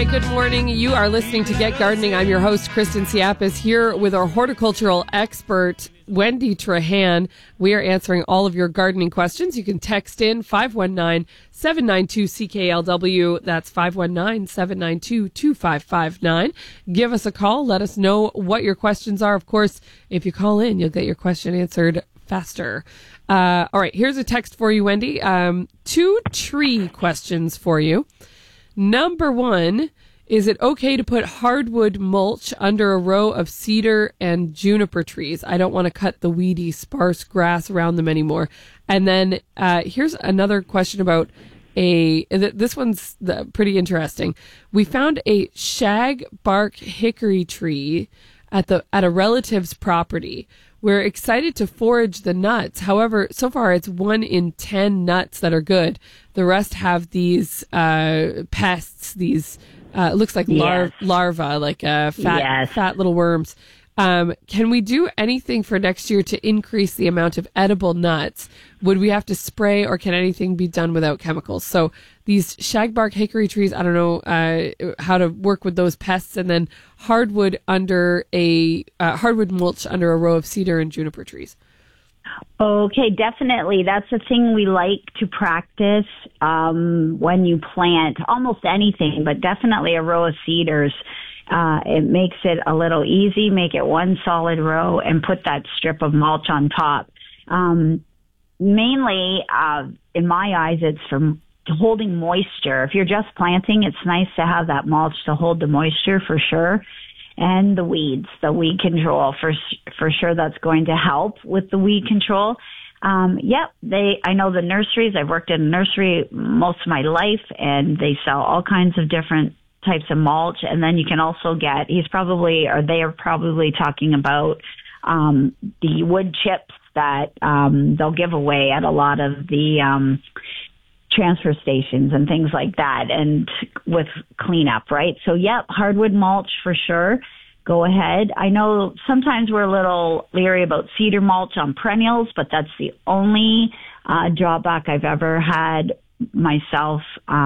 good morning. You are listening to Get Gardening. I'm your host, Kristen Siapis, here with our horticultural expert, Wendy Trahan. We are answering all of your gardening questions. You can text in 519-792-CKLW. That's 519-792-2559. Give us a call. Let us know what your questions are. Of course, if you call in, you'll get your question answered faster. All right, here's a text for you, Wendy. 2 tree questions for you. Number 1, is it okay to put hardwood mulch under a row of cedar and juniper trees? I don't want to cut the weedy, sparse grass around them anymore. And then here's another question about this one's pretty interesting. We found a shagbark hickory tree at a relative's property. We're excited to forage the nuts. However, so far it's 1 in 10 nuts that are good. The rest have these pests, these looks like larvae, like fat little worms. Can we do anything for next year to increase the amount of edible nuts? Would we have to spray, or can anything be done without chemicals? So these shagbark hickory trees, I don't know how to work with those pests, and then hardwood mulch under a row of cedar and juniper trees. Okay, definitely. That's the thing we like to practice when you plant almost anything, but definitely a row of cedars. It makes it a little easy, make it one solid row, and put that strip of mulch on top. Mainly, in my eyes, it's for holding moisture. If you're just planting, it's nice to have that mulch to hold the moisture for sure. And the weed control, for sure that's going to help with the weed control. I know the nurseries. I've worked in a nursery most of my life, and they sell all kinds of different types of mulch. And then you can also get, they are probably talking about the wood chips that they'll give away at a lot of the transfer stations and things like that, and with cleanup, right? So, hardwood mulch for sure. Go ahead. I know sometimes we're a little leery about cedar mulch on perennials, but that's the only drawback I've ever had myself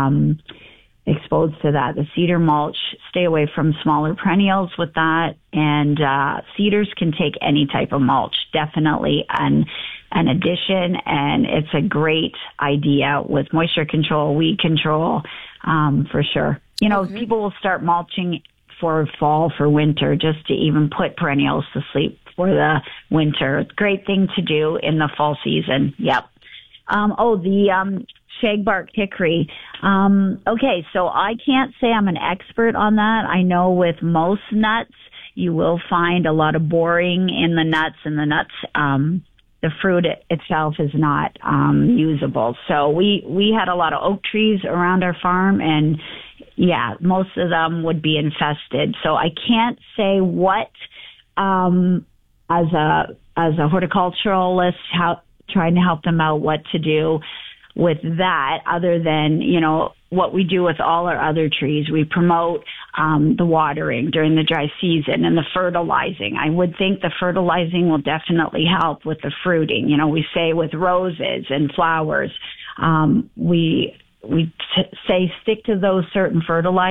exposed to that. The cedar mulch, stay away from smaller perennials with that, and cedars can take any type of mulch, definitely an addition, and it's a great idea with moisture control, weed control, for sure. People will start mulching for fall, for winter, just to even put perennials to sleep for the winter. It's a great thing to do in the fall season. Yep. The shagbark hickory. Okay, so I can't say I'm an expert on that. I know with most nuts, you will find a lot of boring in the nuts, and the nuts, the fruit itself is not usable. So we had a lot of oak trees around our farm, and most of them would be infested. So I can't say what, as a horticulturalist, trying to help them out, what to do with that, other than, what we do with all our other trees. We promote the watering during the dry season and the fertilizing. I would think the fertilizing will definitely help with the fruiting. We say with roses and flowers, we say stick to those certain fertilizers